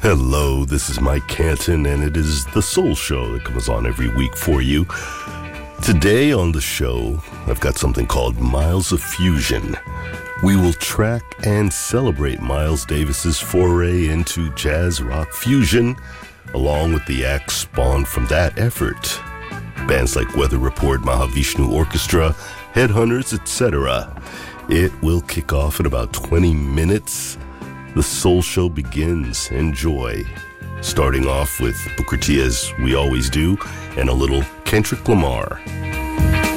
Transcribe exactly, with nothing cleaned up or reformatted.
Hello, this is Mike Canton, and it is the Soul Show that comes on every week for you. Today on the show, I've got something called Miles of Fusion. We will track and celebrate Miles Davis's foray into jazz rock fusion, along with the acts spawned from that effort. Bands like Weather Report, Mahavishnu Orchestra, Headhunters, et cetera. It will kick off in about twenty minutes. The Soul Show begins. Enjoy. Starting off with Booker T, as we always do, and a little Kendrick Lamar.